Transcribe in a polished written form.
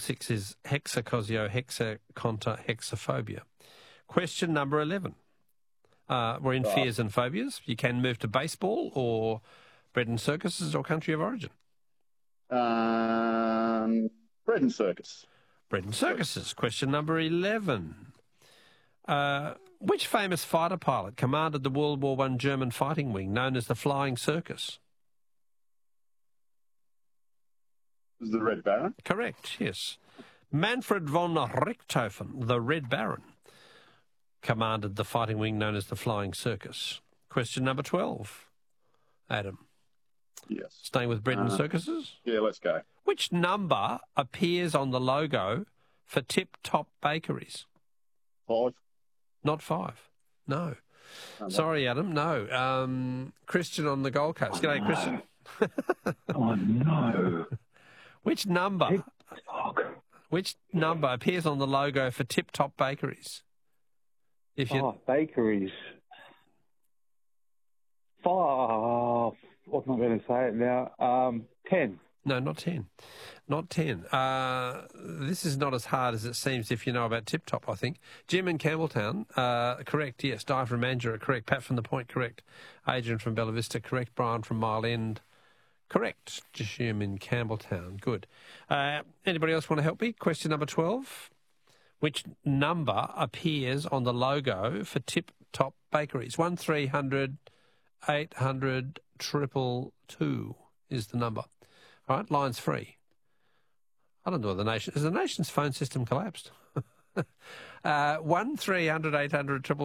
6 is hexaconiohexaconta-hexaphobia. Question number 11. We're in fears and phobias. You can move to baseball or bread and circuses or country of origin. Bread and circus. Bread and circuses. Question number 11. Which famous fighter pilot commanded the World War I German fighting wing known as the Flying Circus? Is the Red Baron? Correct, yes. Manfred von Richthofen, the Red Baron, commanded the fighting wing known as the Flying Circus. Question number 12. Adam. Yes. Staying with bread and circuses? Yeah, let's go. Which number appears on the logo for Tip Top Bakeries? 5. Not 5. No. Sorry, Adam. No. Christian on the Gold Coast. G'day, Christian. Oh, no. Which number appears on the logo for Tip Top Bakeries? Bakeries. 5. What am I going to say it now? 10. No, not 10. Not 10. This is not as hard as it seems if you know about Tip Top, I think. Jim in Campbelltown, correct, yes. Di from Mandurah, correct. Pat from The Point, correct. Adrian from Bella Vista, correct. Brian from Mile End, correct. Jim in Campbelltown, good. Anybody else want to help me? Question number 12. Which number appears on the logo for Tip Top Bakeries? 1300 800 222 is the number. All right, line's free. I don't know what has the nation's phone system collapsed? 1300 800 222.